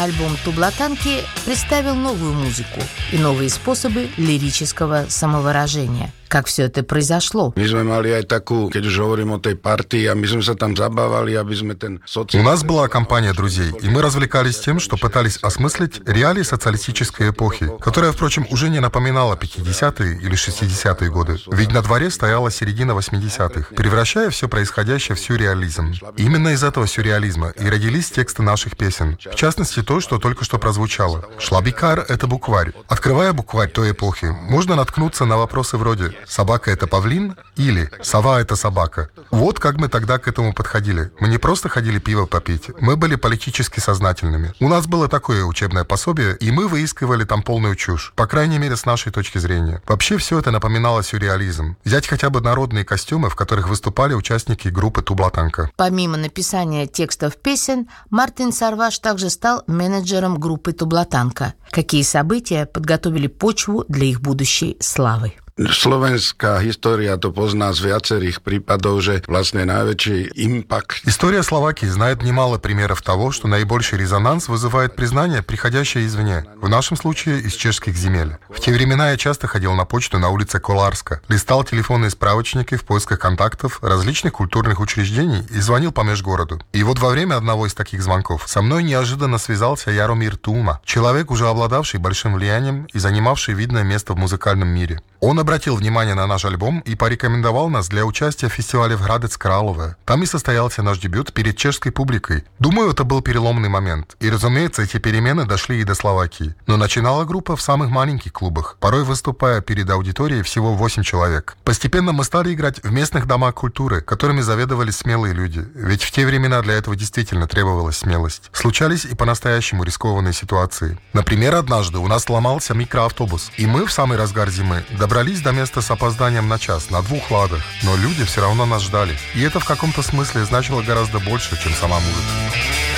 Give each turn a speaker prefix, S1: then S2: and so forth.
S1: Альбом «Тублатанки» представил новую музыку и новые способы лирического самовыражения. Как все это произошло?
S2: У
S3: нас была компания друзей, и мы развлекались тем, что пытались осмыслить реалии социалистической эпохи, которая, впрочем, уже не напоминала 50-е или 60-е годы. Ведь на дворе стояла середина 80-х, превращая все происходящее в сюрреализм. Именно из этого сюрреализма и родились тексты наших песен. В частности, то, что только что прозвучало. Шлабикар — это букварь. Открывая букварь той эпохи, можно наткнуться на вопросы вроде «Собака — это павлин?» или «Сова — это собака». Вот как мы тогда к этому подходили. Мы не просто ходили пиво попить, мы были политически сознательными. У нас было такое учебное пособие, и мы выискивали там полную чушь, по крайней мере, с нашей точки зрения. Вообще, все это напоминало сюрреализм. Взять хотя бы народные костюмы, в которых выступали участники группы «Тублатанка».
S1: Помимо написания текстов песен, Мартин Сарваш также стал менеджером группы «Тублатанка». Какие события подготовили почву для их будущей славы?
S2: Slovenská história to pozná z viacerých prípadov, že vlastne najväčší импакт.
S3: История Словакии знает немало примеров того, что наибольший резонанс вызывает признание, приходящее извне. В нашем случае из чешских земель. В те времена я часто ходил на почту на улице Коларска, листал телефонные справочники в поисках контактов различных культурных учреждений и звонил по межгороду. И вот во время одного из таких звонков со мной неожиданно связался Яромир Тума, человек, уже обладавший большим влиянием и занимавший видное место в музыкальном мире. Он обратил внимание на наш альбом и порекомендовал нас для участия в фестивале в Градец Кралове. Там и состоялся наш дебют перед чешской публикой. Думаю, это был переломный момент. И, разумеется, эти перемены дошли и до Словакии. Но начинала группа в самых маленьких клубах, порой выступая перед аудиторией всего 8 человек. Постепенно мы стали играть в местных домах культуры, которыми заведовали смелые люди. Ведь в те времена для этого действительно требовалась смелость. Случались и по-настоящему рискованные ситуации. Например, однажды у нас сломался микроавтобус, и мы в самый разгар зимы добрались до места с опозданием на час, на 2 ладах, но люди все равно нас ждали. И это в каком-то смысле значило гораздо больше, чем сама музыка.